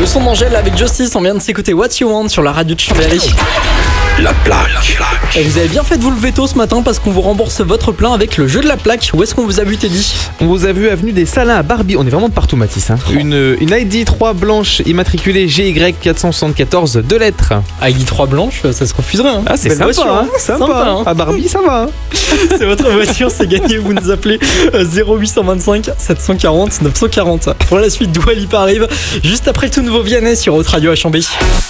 son d'Angèle avec Justice, on vient de s'écouter What You Want sur la radio de Chambéry. La plaque. Et vous avez bien fait de vous lever tôt ce matin parce qu'on vous rembourse votre plein avec le jeu de la plaque. Où est-ce qu'on vous a vu, Teddy ? On vous a vu avenue des Salins à Barbie. On est vraiment de partout, Mathis. Une ID 3 blanche immatriculée GY 474, 2 lettres. ID 3 blanche, ça se refuserait. Hein. Ah, c'est Belle sympa, voiture, hein. Sympa. hein. À Barbie, ça va. C'est votre voiture, c'est gagné. Vous nous appelez 0825 740 940. Pour la suite, Dua Lipa arrive juste après le tout nouveau Vianney sur Haute Radio à Chambéry.